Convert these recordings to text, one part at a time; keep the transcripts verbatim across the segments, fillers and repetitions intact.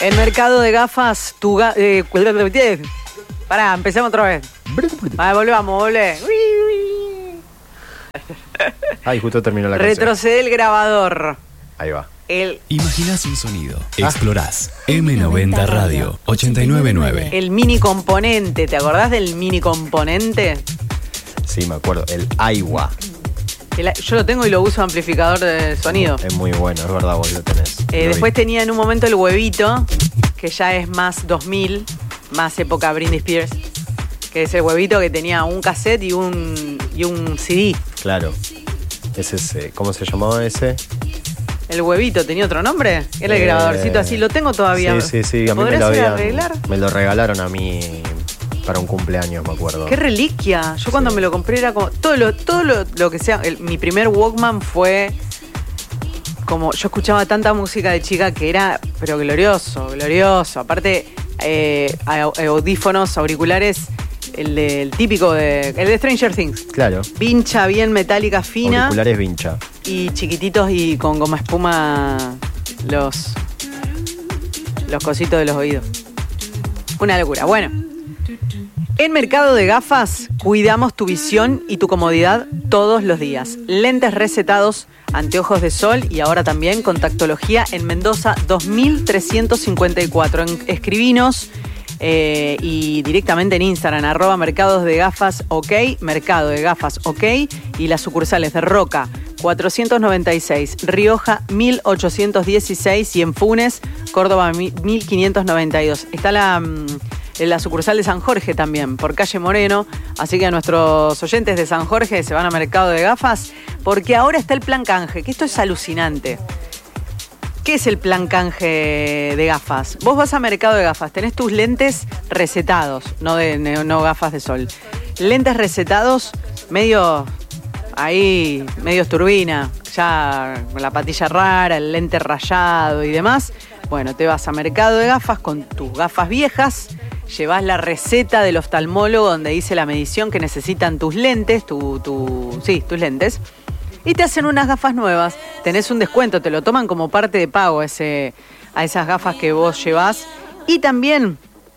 El mercado de gafas, tu ga eh, pará, empecemos otra vez. Vale, volvamos, volvé. Ay, justo terminó la canción. Retrocede el grabador. Ahí va. El, Imaginás un sonido, explorás. M noventa Radio ochenta y nueve punto nueve. el mini componente, ¿te acordás del mini componente? Sí, me acuerdo. El Aiwa. El- yo lo tengo y lo uso amplificador de sonido. Es muy bueno, es verdad, vos lo tenés. Eh, Lo después vi. tenía en un momento el huevito, que ya es más dos mil, más época Britney Spears, que es el huevito que tenía un cassette y un, y un C D. Claro. Ese es, eh, ¿cómo se llamaba ese? El huevito, ¿tenía otro nombre? Era el Eh, grabadorcito así, lo tengo todavía. Sí, sí, sí. A mí me ¿Podrías lo, ir a habían- arreglar? me lo regalaron a mí para un cumpleaños, me acuerdo. ¡Qué reliquia! Yo cuando Sí. me lo compré era como... Todo lo, todo lo, lo que sea... el- mi primer Walkman fue... Como yo escuchaba tanta música de chica que era... Pero glorioso, glorioso. Aparte, eh, au- audífonos, auriculares... El, de- el típico de... El de Stranger Things. Claro. Vincha bien metálica, fina. Auriculares vincha. Y chiquititos y con goma espuma los... Los cositos de los oídos. Una locura. Bueno. En Mercado de Gafas, cuidamos tu visión y tu comodidad todos los días. Lentes recetados, anteojos de sol y ahora también contactología en Mendoza dos mil trescientos cincuenta y cuatro. En, escribinos eh, y directamente en Instagram, arroba Mercados de Gafas OK, Mercado de Gafas OK, y las sucursales de Roca cuatrocientos noventa y seis, Rioja mil ochocientos dieciséis y en Funes, Córdoba mil quinientos noventa y dos. Está la... mm, en la sucursal de San Jorge también, por calle Moreno. Así que a nuestros oyentes de San Jorge se van a Mercado de Gafas, porque ahora está el plan canje, que esto es alucinante. ¿Qué es el plan canje de gafas? Vos vas a Mercado de Gafas, tenés tus lentes recetados, no, de, no gafas de sol. Lentes recetados, medio ahí, medios turbina, ya con la patilla rara, el lente rayado y demás. Bueno, te vas a Mercado de Gafas con tus gafas viejas, llevas la receta del oftalmólogo donde dice la medición que necesitan tus lentes, tu, tu, sí, tus lentes, y te hacen unas gafas nuevas. Tenés un descuento, te lo toman como parte de pago a, ese, a esas gafas que vos llevás. Y también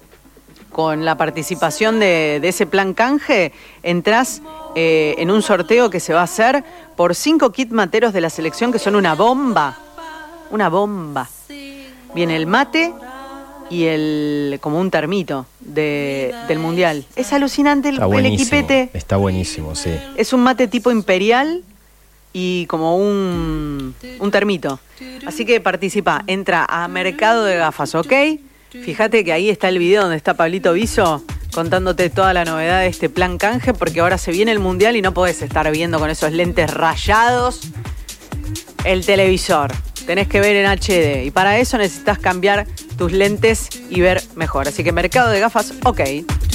con la participación de, de ese plan canje, entrás eh, en un sorteo que se va a hacer por cinco kit materos de la selección que son una bomba. Una bomba. Viene el mate y el como un termito de, del mundial. Es alucinante el, Está el buenísimo. equipete. Está buenísimo, sí. Es un mate tipo imperial y como un, un termito. Así que participa, entra a Mercado de Gafas, ¿ok? Fíjate que ahí está el video donde está Pablito Viso contándote toda la novedad de este plan canje, porque ahora se viene el mundial y no podés estar viendo con esos lentes rayados el televisor. Tenés que ver en H D y para eso necesitas cambiar tus lentes y ver mejor. Así que Mercado de Gafas, ok.